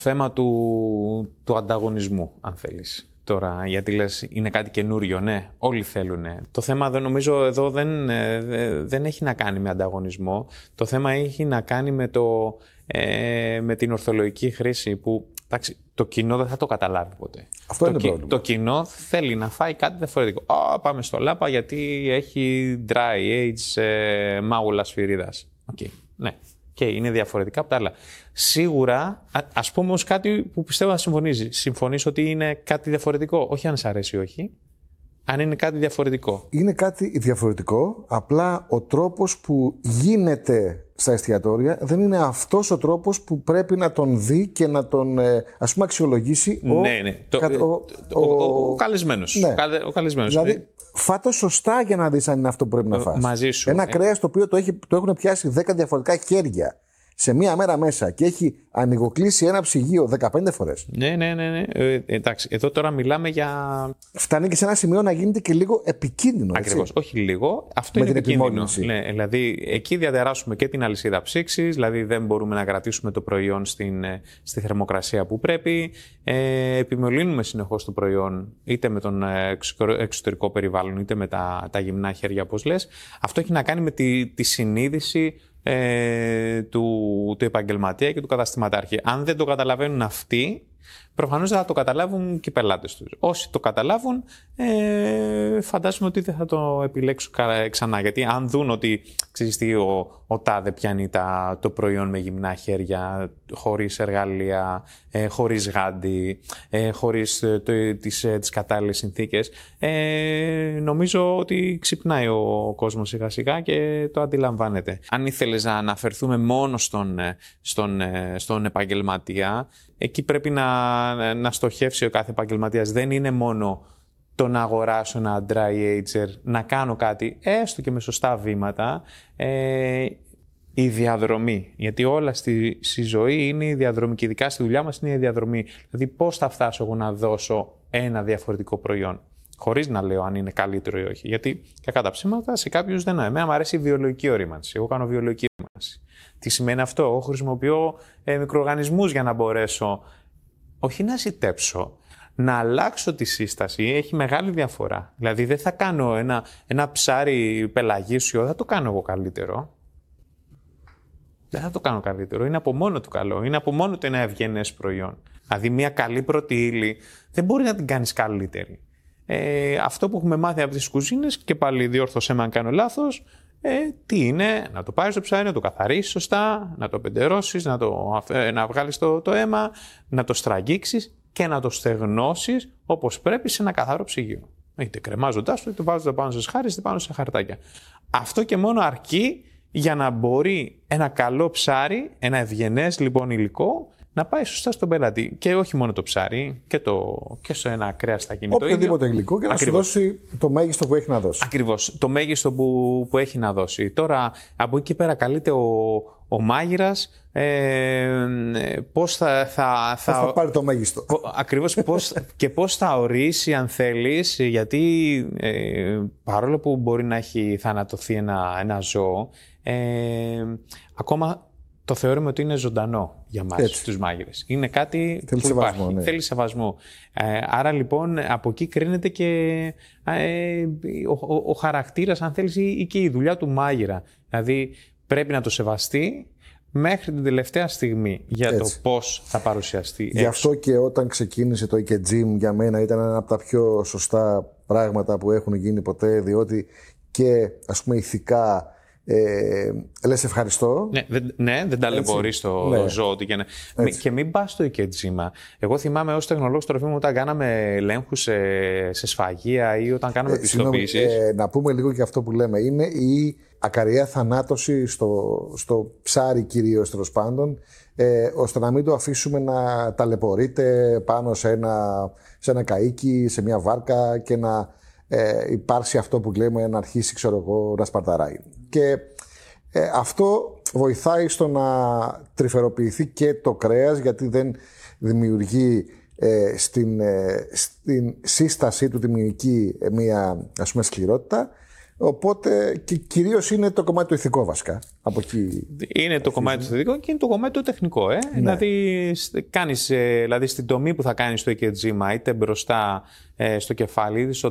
θέμα του ανταγωνισμού, αν θέλεις. Τώρα, γιατί λες είναι κάτι καινούριο, ναι, όλοι θέλουν. Το θέμα νομίζω εδώ δεν έχει να κάνει με ανταγωνισμό. Το θέμα έχει να κάνει με την ορθολογική χρήση που, εντάξει, το κοινό δεν θα το καταλάβει ποτέ. Αυτό είναι το πρόβλημα. Το κοινό θέλει να φάει κάτι διαφορετικό. Πάμε στο λάπα γιατί έχει dry age μάγουλα σφυρίδας. Okay, ναι. Και είναι διαφορετικά από τα άλλα. Σίγουρα, ας πούμε όμως κάτι που πιστεύω να συμφωνείς ότι είναι κάτι διαφορετικό. Όχι αν σ' αρέσει ή όχι. Αν είναι κάτι διαφορετικό. Είναι κάτι διαφορετικό, απλά ο τρόπος που γίνεται στα εστιατόρια δεν είναι αυτός ο τρόπος που πρέπει να τον δει και να τον αξιολογήσει ο καλεσμένος. Ναι. Ο καλεσμένος. Δηλαδή, φάτο σωστά για να δεις αν είναι αυτό που πρέπει να φας. Μαζί σου. Ένα κρέας το οποίο το έχουν πιάσει 10 διαφορετικά χέρια σε μία μέρα μέσα και έχει ανοιγοκλείσει ένα ψυγείο 15 φορές. Ναι. Εντάξει, εδώ τώρα μιλάμε για. Φτάνει και σε ένα σημείο να γίνεται και λίγο επικίνδυνο. Ακριβώς. Όχι λίγο. Αυτό με είναι την επικίνδυνο. Ναι, δηλαδή, εκεί διαδεράσουμε και την αλυσίδα ψήξης, δηλαδή δεν μπορούμε να κρατήσουμε το προϊόν στη θερμοκρασία που πρέπει. Επιμολύνουμε συνεχώς το προϊόν, είτε με τον εξωτερικό περιβάλλον, είτε με τα γυμνά χέρια, όπως λες. Αυτό έχει να κάνει με τη συνείδηση του επαγγελματία και του καταστηματάρχη. Αν δεν το καταλαβαίνουν αυτοί, προφανώς θα το καταλάβουν και οι πελάτες τους. Όσοι το καταλάβουν, φαντάζομαι ότι δεν θα το επιλέξουν ξανά. Γιατί αν δουν ότι, ξέρεις τι, ο τάδε πιάνει το προϊόν με γυμνά χέρια, χωρίς εργαλεία, χωρίς γάντι, χωρίς τις κατάλληλες συνθήκες, νομίζω ότι ξυπνάει ο κόσμος σιγά σιγά και το αντιλαμβάνεται. Αν ήθελες να αναφερθούμε μόνο στον επαγγελματία, εκεί πρέπει να στοχεύσει ο κάθε επαγγελματίας. Δεν είναι μόνο το να αγοράσω ένα dry ager, να κάνω κάτι, έστω και με σωστά βήματα, η διαδρομή. Γιατί όλα στη ζωή είναι η διαδρομή και ειδικά στη δουλειά μας είναι η διαδρομή. Δηλαδή πώς θα φτάσω εγώ να δώσω ένα διαφορετικό προϊόν, χωρίς να λέω αν είναι καλύτερο ή όχι. Γιατί κακά τα ψέματα σε κάποιους δεν είναι. Εμένα μου αρέσει η βιολογική ορίμανση. Εγώ κάνω βιολογική ορίμανση. Τι σημαίνει αυτό? Εγώ χρησιμοποιώ μικροοργανισμούς για να μπορέσω όχι να ζητέψω, να αλλάξω τη σύσταση. Έχει μεγάλη διαφορά. Δηλαδή δεν θα κάνω ένα ψάρι πελαγίσιο, θα το κάνω εγώ καλύτερο. Δεν θα το κάνω καλύτερο. Είναι από μόνο του καλό. Είναι από μόνο του ένα ευγενές προϊόν. Δηλαδή μια καλή πρώτη ύλη δεν μπορεί να την κάνεις καλύτερη. Αυτό που έχουμε μάθει από τις κουζίνες, και πάλι διόρθωσέ με αν κάνω λάθος, τι είναι? Να το πάρεις το ψάρι, να το καθαρίσεις σωστά, να το πεντερώσεις, να βγάλεις το αίμα, να το στραγγίξεις και να το στεγνώσεις όπως πρέπει σε ένα καθαρό ψυγείο. Είτε κρεμάζοντάς το, είτε βάζοντας πάνω σε σχάρες, είτε πάνω σε χαρτάκια. Αυτό και μόνο αρκεί για να μπορεί ένα καλό ψάρι, ένα ευγενές λοιπόν υλικό, να πάει σωστά στον πελάτη. Και όχι μόνο το ψάρι, και σε ένα κρέας θα γίνει το ίδιο. Οποιοδήποτε υλικό και να σου δώσει το μέγιστο που έχει να δώσει. Ακριβώς. Το μέγιστο που έχει να δώσει. Τώρα, από εκεί πέρα καλείται ο μάγειρας πώς θα πάρει το μέγιστο. Ακριβώς πώς θα ορίσει, αν θέλεις, γιατί παρόλο που μπορεί να έχει θανατωθεί ένα ζώο, ακόμα το θεωρούμε ότι είναι ζωντανό για μας τους μάγειρες. Είναι κάτι που υπάρχει. Ναι. Θέλει σεβασμό. Άρα λοιπόν από εκεί κρίνεται και ο χαρακτήρας, αν θέλεις, ή και η δουλειά του μάγειρα. Δηλαδή πρέπει να το σεβαστεί μέχρι την τελευταία στιγμή για το πώς θα παρουσιαστεί. Γι' αυτό και όταν ξεκίνησε το Ike Gym για μένα ήταν ένα από τα πιο σωστά πράγματα που έχουν γίνει ποτέ, διότι και ας πούμε ηθικά λες ευχαριστώ. Ναι, δεν ταλαιπωρείς το ζώο. Και μην πας στο Ike Gym. Εγώ θυμάμαι ως τεχνολόγος τροφίμου όταν κάναμε ελέγχους σε σφαγεία ή όταν κάναμε πιστοποιήσεις. Να πούμε λίγο και αυτό που λέμε. Είναι η ακαριαία θανάτωση στο ψάρι κυρίως, τέλος πάντων, ώστε να μην το αφήσουμε να ταλαιπωρείται πάνω σε ένα καΐκι, σε μια βάρκα και να υπάρξει αυτό που λέμε να αρχίσει, ξέρω εγώ, να σπαρταράει. Και αυτό βοηθάει στο να τρυφεροποιηθεί και το κρέας, γιατί δεν δημιουργεί στην σύστασή του τη μυϊκή μια, ας πούμε, σκληρότητα. Οπότε και κυρίως είναι το κομμάτι του ηθικό βασικά. Από εκεί είναι το κομμάτι του ηθικό και είναι το κομμάτι του τεχνικό. Ναι. Δηλαδή στην τομή που θα κάνεις το EKG, είτε μπροστά στο κεφάλι, είτε στο